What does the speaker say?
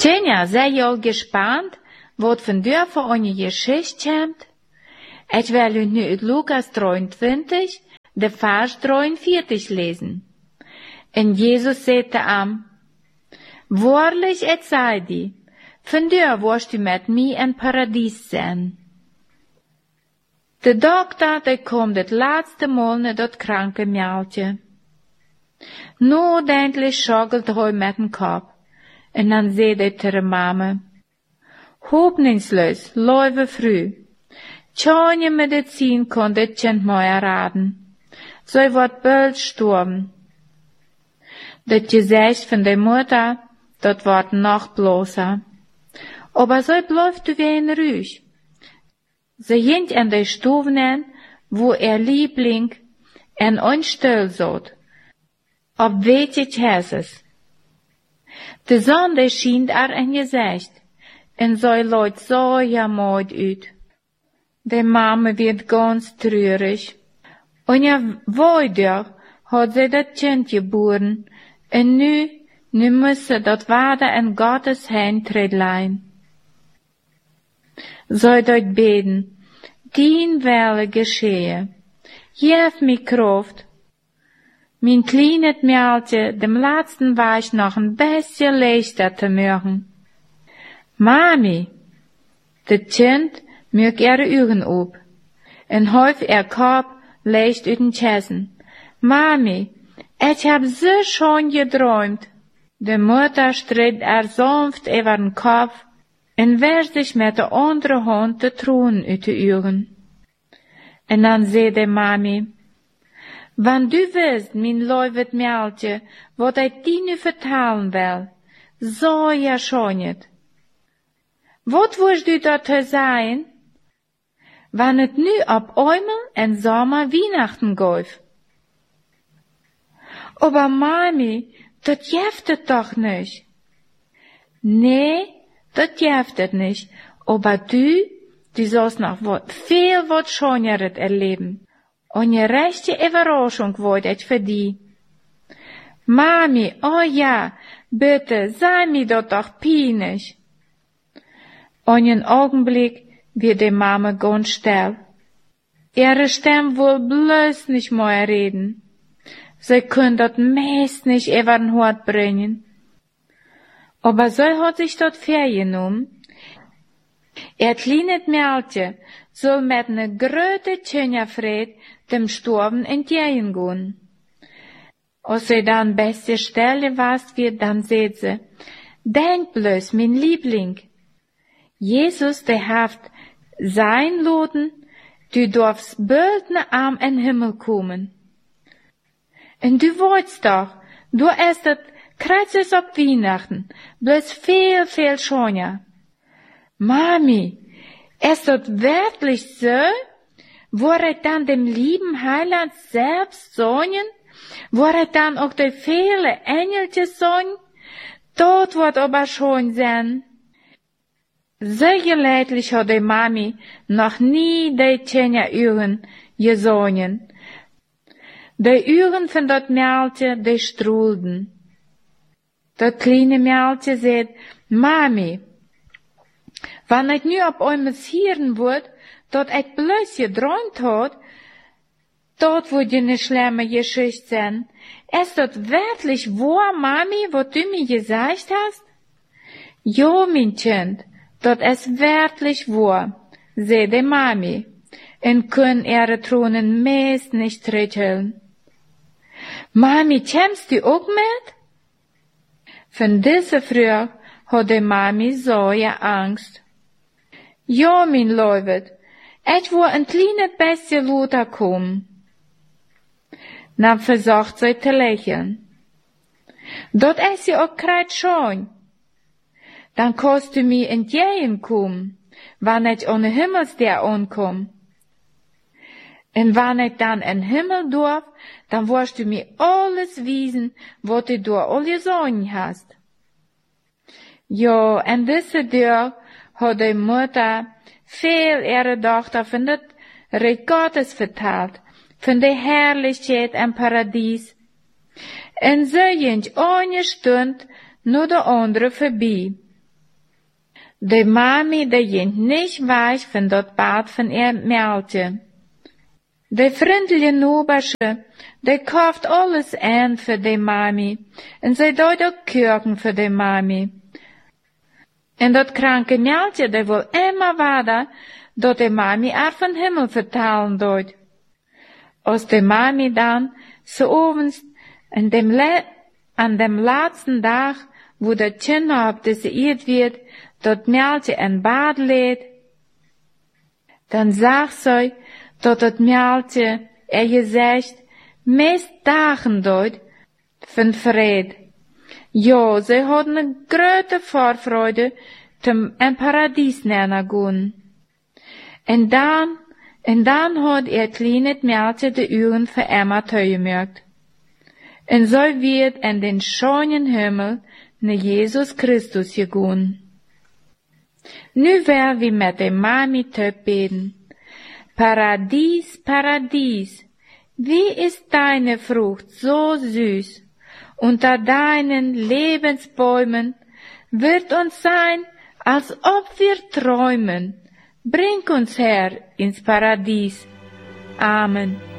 Tjenja, zij je al gespaand wat vandaag voor on je geschicht komt? Ik wil u nu uit Lucas 23, de vers 43 lezen. En Jezus zei te hem, waarlijk, ik zei die, vandaag worst u met mij in paradies zijn. De dokter, die komt het laatste maal naar dat kranke meldje. Nadenkelijk schoggelt hij met een kop. En dan zei hij tegen mama, hoopningsloos, lieve vrouw, tjanje medicijn kon dit kind mij raden. Zij wordt bald sterven. Dat gezicht van de moeder, dat wordt nog blozer. Aber zij blijft ween ruhig. Ze ging in de stoven, wo liebling en onstil zat, op wetjes hesses. De zon schijnt er in gezicht, en zij luidt zo jammer uit. De mama werd ganz treurig. En ja, weiter had zij dat kind geboren, en nu moest ze dat water in Gottes hand treden. Zij dat beden, dien wille geschehe. Geef mij kracht. Mijn kleine meldje, dem laatsten was nog een beetje leichter te maken. Mami, de kind maakt ogen op, en heeft kop leicht uit den chessen. Mami, ik heb zo schoon gedroomd. De moeder streed sanft over den kop, en werd zich met de andere hand de tranen uit de ogen. En dan zei de mami, want du wist, mijn lieve meldje, wat ik die nu vertellen wil, zo ja schoon het. Wat woest u dat te zijn? Wanneer het nu op eenmaal en zomer Weihnachten gaat. Aber mami, dat jeft het toch niet? Nee, dat jeft het niet. Aber du sollst noch veel wat schöneres erleben. Und je rechte Überraschung wordt het für die. Mami, oh ja, bitte, sei mir doch peinlich. Und in Augenblick wird die Mama ganz still. Ihre Stimme will bloß nicht mehr reden. Sie können das meist nicht über den Hut bringen. Aber sie hat sich dort vorgenommen. Kleines Mädchen soll mit einer großen Tjänjafred dem Sturm entgegengehen. Als sie dann beste Stelle was wird, dann sagt sie, denk bloß, mein Liebling, Jesus, der haft sein Loden, du darfst bald ne Arm in Himmel kommen. Und du weißt doch, du esst das Kreuzes auf Weihnachten, bloß viel, viel schöner. Mami, ist das wirklich so? Wurde dann dem lieben Heiland selbst songen? Wurde dann auch die viele Engeltjes songen? Dort wird aber schon sein. So geleidlich hat die Mami noch nie die 10 Uhren gesungen. Die Uhren von dat Mädchen, die strudelden. Dat kleine Mädchen sagt, Mami, wann ich nu op einmal hören wird, dat ich bloß geträumt hat, dort wo die ne schlimme Geschichte sind. Ist das wirklich wahr, Mami, was du mir gesagt hast? Ja, mein Kind, dat ist wirklich wahr, sagt die Mami, und können ihre Tränen meist nicht rütteln. Mami, kommst du auch mit? Von dieser Früh hat die Mami so ja Angst. Ja, mein Liebet, ich will ein kleines bisschen lauter kommen. Dann versucht sie zu lächeln. Dort ist sie auch grad schön. Dann kannst du mir entgegenkommen, wann ich an den Himmelsster ankomme. Und wenn ich dann in den Himmel darf, dann wirst du mir alles wissen, was du da all gesungen hast. Ja, in dieser Tag hat die Mutter viel ihrer Tochter von das Reich Gottes vertelt, von der Herrlichkeit im Paradies. Und so ging eine Stunde nur der andere vorbei. De Mami, de jint nicht weich von dort Bad von ihr Mältje. De vriendelijke Nobersche, de kauft alles aan für de Mami, en zij doet ook kurken für de Mami. En dat kranke Mältje, de wil immer wader, dat de Mami er van Himmel vertalen doet. Als de Mami dan, so ovens, an dem laatsten Dag, wo dat Kind op deseïert wird, dat Mältje een bad lädt, dan sagt zij, dat het Mältje gezegd meest dagen doet van vrede. Ja, zij hadden een grote voorvreugde om een paradies nemen gaan. En dan had kleine Mältje de uren voor Emma toegemerkt. En zo wird in den schönen Himmel naar Jesus Christus gegaan. Nu werden we met de Mami te beten. Paradies, Paradies, wie ist deine Frucht so süß? Unter deinen Lebensbäumen wird uns sein, als ob wir träumen. Bring uns her ins Paradies. Amen.